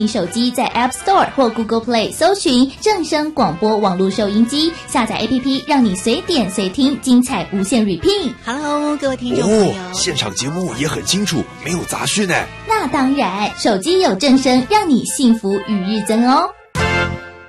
手机在 App Store 或 Google Play 搜寻正声广播网络收音机，下载 APP， 让你随点随听，精彩无限 repeat。 Hello， 各位听众朋友， 现场节目也很清楚，没有杂讯呢。 那当然，手机有正声，让你幸福与日增哦。